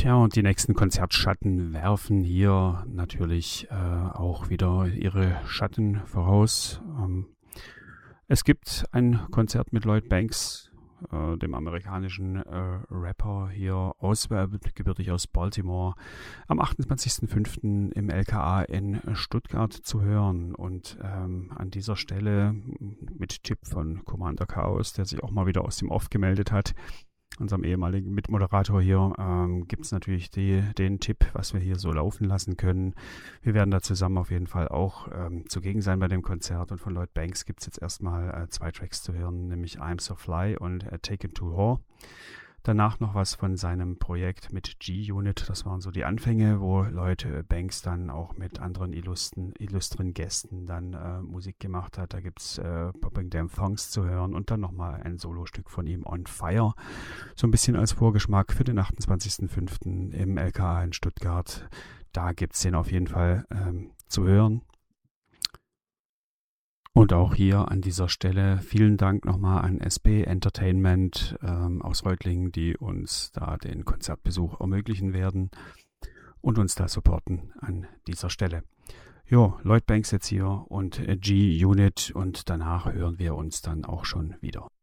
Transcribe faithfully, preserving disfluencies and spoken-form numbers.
Tja, und die nächsten Konzertschatten werfen hier natürlich äh, auch wieder ihre Schatten voraus. Ähm, es gibt ein Konzert mit Lloyd Banks, äh, dem amerikanischen äh, Rapper hier, ausgebürtig aus Baltimore, am achtundzwanzigsten fünften im L K A in Stuttgart zu hören. Und ähm, an dieser Stelle mit Tipp von Commander Chaos, der sich auch mal wieder aus dem Off gemeldet hat, unserem ehemaligen Mitmoderator hier, ähm, gibt es natürlich die, den Tipp, was wir hier so laufen lassen können. Wir werden da zusammen auf jeden Fall auch ähm, zugegen sein bei dem Konzert. Und von Lloyd Banks gibt es jetzt erstmal äh, zwei Tracks zu hören, nämlich I'm So Fly und äh, Taken to War. Danach noch was von seinem Projekt mit G-Unit. Das waren so die Anfänge, wo Lloyd Banks dann auch mit anderen illustren, illustren Gästen dann äh, Musik gemacht hat. Da gibt es äh, Popping Damn Thongs zu hören und dann nochmal ein Solostück von ihm, On Fire. So ein bisschen als Vorgeschmack für den achtundzwanzigsten fünften im L K A in Stuttgart. Da gibt es den auf jeden Fall ähm, zu hören. Und auch hier an dieser Stelle vielen Dank nochmal an S B Entertainment ähm, aus Reutlingen, die uns da den Konzertbesuch ermöglichen werden und uns da supporten an dieser Stelle. Jo, Lloyd Banks jetzt hier und G-Unit und danach hören wir uns dann auch schon wieder.